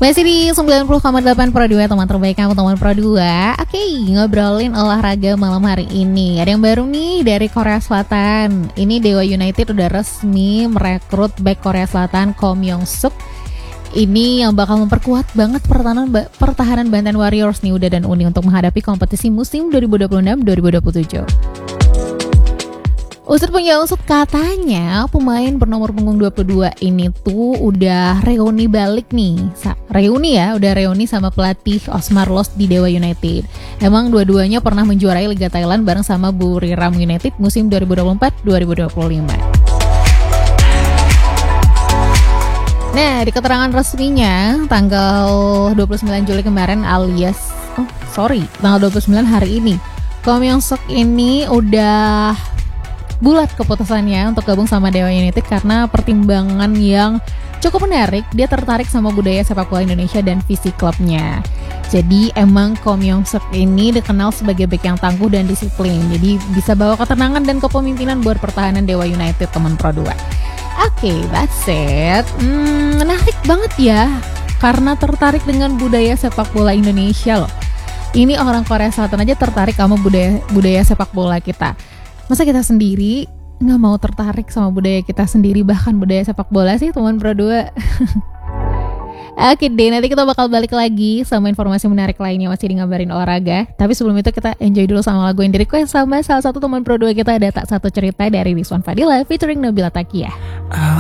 Masih di 90,8 Pro 2, teman terbaik kamu, teman Pro 2. Oke, ngobrolin olahraga malam hari ini. Ada yang baru nih dari Korea Selatan. Ini Dewa United udah resmi merekrut back Korea Selatan Ko Myung-suk. Ini yang bakal memperkuat banget pertahanan Banten Warriors nih Uda dan Uni untuk menghadapi kompetisi musim 2026-2027. Usut punya usut, katanya pemain bernomor punggung 22 ini tuh udah reuni balik nih. Udah reuni sama pelatih Osmar Los di Dewa United. Emang dua-duanya pernah menjuarai Liga Thailand bareng sama Buriram United musim 2024-2025. Nah, di keterangan resminya tanggal 29 Juli kemarin tanggal 29 hari ini, Ko Myung-suk ini udah bulat keputusannya untuk gabung sama Dewa United karena pertimbangan yang cukup menarik. Dia tertarik sama budaya sepak bola Indonesia dan visi klubnya. Jadi emang Ko Myung-suk ini dikenal sebagai bek yang tangguh dan disiplin. Jadi bisa bawa ketenangan dan kepemimpinan buat pertahanan Dewa United, teman Pro 2. Oke, that's it. Menarik banget ya, karena tertarik dengan budaya sepak bola Indonesia loh. Ini orang Korea Selatan aja tertarik sama budaya sepak bola kita. Masa kita sendiri gak mau tertarik sama budaya kita sendiri, bahkan budaya sepak bola sih, teman Pro 2. Oke deh, nanti kita bakal balik lagi sama informasi menarik lainnya masih di Ngabarin Olahraga. Tapi sebelum itu kita enjoy dulu sama lagu yang di-request sama salah satu teman Pro 2 kita, ada Tak Satu Cerita dari Rizwan Fadila featuring Nabila Takia.